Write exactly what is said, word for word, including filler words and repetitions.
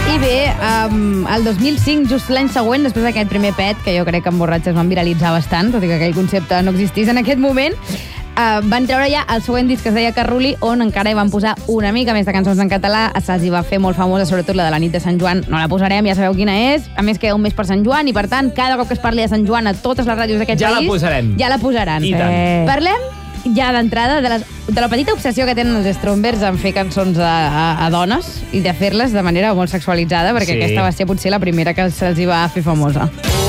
I bé, um, el dos mil cinc, just l'any següent, després d'aquest primer pet, que jo crec que en Borratxes van viralitzar bastant, tot i que aquell concepte no existís en aquest moment, uh, van treure ja el següent disc que es deia Carruli, on encara hi van posar una mica més de cançons en català. Se'ls hi va fer molt famosa, sobretot la de la nit de Sant Joan. No la posarem, ja sabeu quina és. A més, queda un mes per Sant Joan i, per tant, cada cop que es parli de Sant Joan a totes les ràdios d'aquest Ja la país... posarem. Ja la posaran. I tant. Eh. Parlem ja d'entrada de, les, de la petita obsessió que tenen els Strongbers en fer cançons a, a, a dones i de fer-les de manera molt sexualitzada, perquè Sí. aquesta va ser potser la primera que se'ls hi va fer famosa.